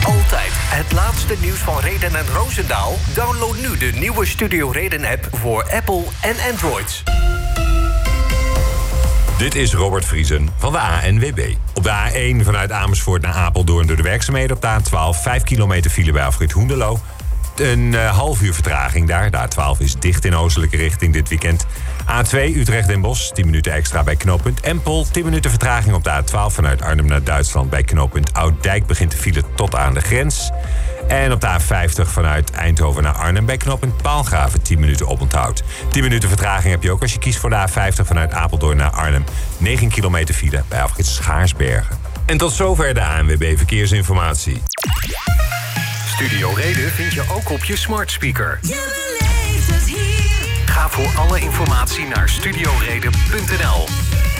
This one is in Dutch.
Altijd het laatste nieuws van Reden en Roosendaal? Download nu de nieuwe Studio Reden-app voor Apple en Android. Dit is Robert Vriesen van de ANWB. Op de A1 vanuit Amersfoort naar Apeldoorn door de werkzaamheden op de A12. 5 kilometer file bij afrit Hoenderloo. Een half uur vertraging daar. De A12 is dicht in oostelijke richting dit weekend. A2 Utrecht Den Bosch, 10 minuten extra bij knooppunt Empel. 10 minuten vertraging op de A12 vanuit Arnhem naar Duitsland. Bij knooppunt Ouddijk begint de file tot aan de grens. En op de A50 vanuit Eindhoven naar Arnhem bij knooppunt Paalgraven 10 minuten oponthoud. 10 minuten vertraging heb je ook als je kiest voor de A50 vanuit Apeldoorn naar Arnhem. 9 kilometer file bij afrit Schaarsbergen. En tot zover de ANWB Verkeersinformatie. Studio Reden vind je ook op je smart speaker. Je beleeft het hier. Ga voor alle informatie naar studioreden.nl.